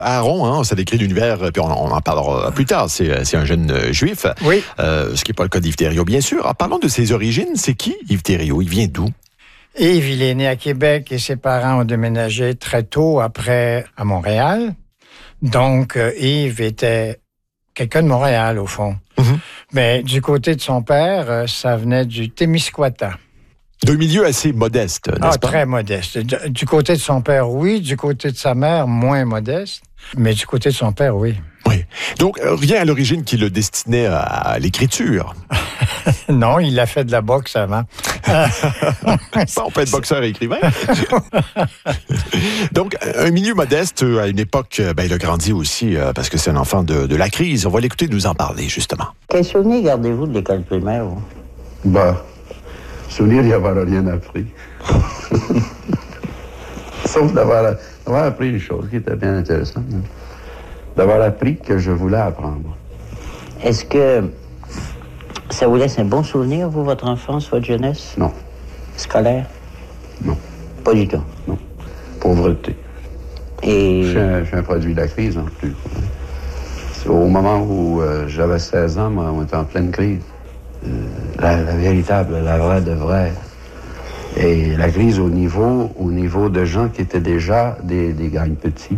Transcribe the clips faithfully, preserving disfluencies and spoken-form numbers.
Aaron, hein, ça décrit l'univers, puis on, on en parlera plus tard, c'est, c'est un jeune euh, juif, oui. euh, ce qui n'est pas le cas d'Yves Thériault, bien sûr. Alors, parlons de ses origines, c'est qui Yves Thériault? Il vient d'où? Yves, il est né à Québec et ses parents ont déménagé très tôt après à Montréal. Donc, euh, Yves était quelqu'un de Montréal, au fond. Mm-hmm. Mais du côté de son père, euh, ça venait du Témiscouata. D'un milieu assez modeste, n'est-ce ah, pas? Très modeste. Du, du côté de son père, oui. Du côté de sa mère, moins modeste. Mais du côté de son père, oui. Oui. Donc, rien à l'origine qui le destinait à, à l'écriture. Non, il a fait de la boxe avant. Bon, on peut être boxeur et écrivain. Donc, un milieu modeste, à une époque, ben, il a grandi aussi, euh, parce que c'est un enfant de, de la crise. On va l'écouter nous en parler, justement. Quel souvenir gardez-vous de l'école primaire, vous? Bah, souvenir d'y avoir rien appris. Sauf d'avoir, d'avoir appris une chose qui était bien intéressante. Hein? D'avoir appris que je voulais apprendre. Est-ce que ça vous laisse un bon souvenir, vous, votre enfance, votre jeunesse? Non. Scolaire? Non. Pas du tout? Non. Pauvreté. Et... Je suis un, je suis un produit de la crise, en plus. C'est au moment où euh, j'avais seize ans, moi, on était en pleine crise. Euh, la, la véritable, la vraie de vraie. Et la crise au niveau, au niveau de gens qui étaient déjà des, des gagnes petits.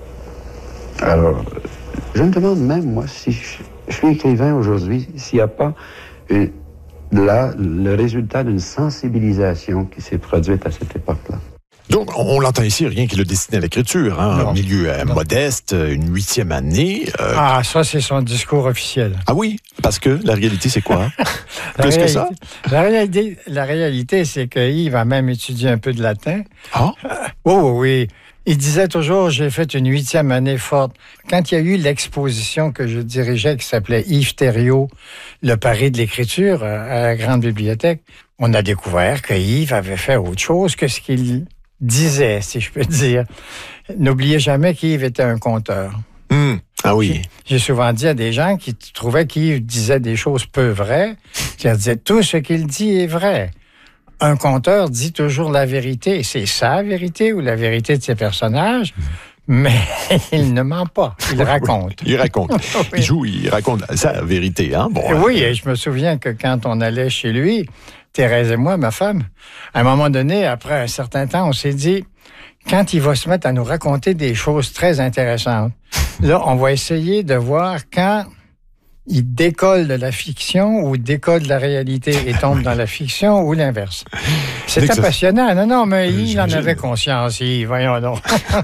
Alors, je me demande même, moi, si je, je suis écrivain aujourd'hui, s'il n'y a pas une, là le résultat d'une sensibilisation qui s'est produite à cette époque-là. Donc, on l'entend ici, rien qui le destiné à l'écriture, hein, un milieu euh, modeste, une huitième année. Euh... Ah, ça, c'est son discours officiel. Ah oui, parce que la réalité, c'est quoi? Plus réalité, que ça? La réalité, la réalité, c'est que Yves a même étudié un peu de latin. Ah? Euh, oh oui, il disait toujours, j'ai fait une huitième année forte. Quand il y a eu l'exposition que je dirigeais, qui s'appelait Yves Thériault, le pari de l'écriture, à la Grande Bibliothèque, on a découvert que Yves avait fait autre chose que ce qu'il disait, si je peux dire. N'oubliez jamais qu'Yves était un conteur. Mmh. Ah oui. J'ai, j'ai souvent dit à des gens qui trouvaient qu'Yves disait des choses peu vraies, qui leur disaient, tout ce qu'il dit est vrai. Un conteur dit toujours la vérité. C'est sa vérité ou la vérité de ses personnages, mais il ne ment pas. Il raconte. Il raconte. Oui. Il joue, il raconte sa vérité. Hein? Bon, oui, euh... et je me souviens que quand on allait chez lui, Thérèse et moi, ma femme, à un moment donné, après un certain temps, on s'est dit, quand il va se mettre à nous raconter des choses très intéressantes, là, on va essayer de voir quand il décolle de la fiction ou décolle de la réalité et tombe dans la fiction ou l'inverse. C'était passionnant. Non, non, mais il J'imagine. en avait conscience. Il, voyons donc.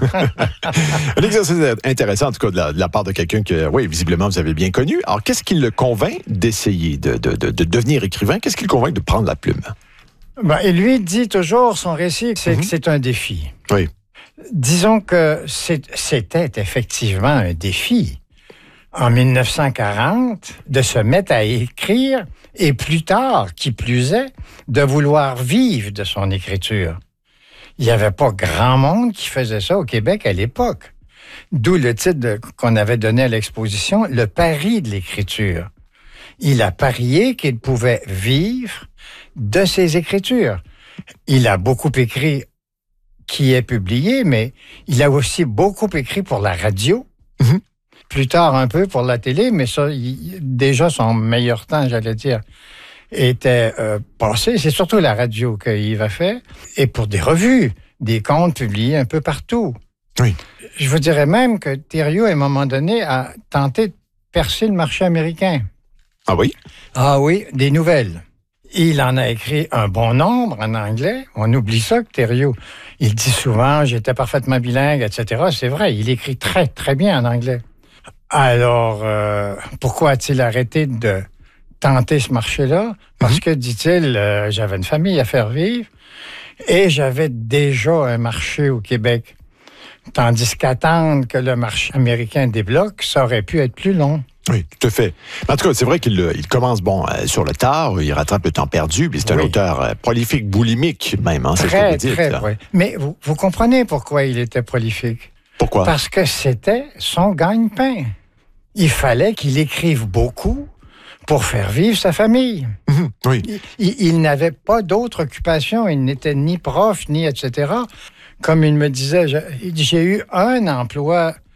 Un exercice intéressant, en tout cas, de la, de la part de quelqu'un que, oui, visiblement, vous avez bien connu. Alors, qu'est-ce qui le convainc d'essayer de, de, de, de devenir écrivain? Qu'est-ce qui le convainc de prendre la plume? Ben, et lui dit toujours, son récit, c'est mm-hmm. que c'est un défi. Oui. Disons que c'est, c'était effectivement un défi. En dix-neuf cent quarante, de se mettre à écrire et plus tard, qui plus est, de vouloir vivre de son écriture. Il n'y avait pas grand monde qui faisait ça au Québec à l'époque. D'où le titre de, qu'on avait donné à l'exposition, le pari de l'écriture. Il a parié qu'il pouvait vivre de ses écritures. Il a beaucoup écrit qui est publié, mais il a aussi beaucoup écrit pour la radio. Mm-hmm. Plus tard un peu pour la télé, mais ça, il, déjà son meilleur temps, j'allais dire, était euh, passé. C'est surtout la radio qu'il a fait. Et pour des revues, des contes publiés un peu partout. Oui. Je vous dirais même que Thériault, à un moment donné, a tenté de percer le marché américain. Ah oui? Ah oui, des nouvelles. Il en a écrit un bon nombre en anglais. On oublie ça que Thériault, il dit souvent « j'étais parfaitement bilingue », et cetera. C'est vrai, il écrit très, très bien en anglais. Alors, euh, pourquoi a-t-il arrêté de tenter ce marché-là? Parce mm-hmm. que, dit-il, euh, j'avais une famille à faire vivre et j'avais déjà un marché au Québec. Tandis qu'attendre que le marché américain débloque, ça aurait pu être plus long. Oui, tout à fait. En tout cas, c'est vrai qu'il il commence bon euh, sur le tard, il rattrape le temps perdu, puis c'est oui. un auteur euh, prolifique, boulimique même, hein, c'est très, ce que vous dites. Très, là. oui. Mais vous, vous comprenez pourquoi il était prolifique? Pourquoi? Parce que c'était son gagne-pain. Il fallait qu'il écrive beaucoup pour faire vivre sa famille. Mmh, oui. Il, il, il n'avait pas d'autre occupation. Il n'était ni prof, ni et cetera. Comme il me disait, j'ai eu un emploi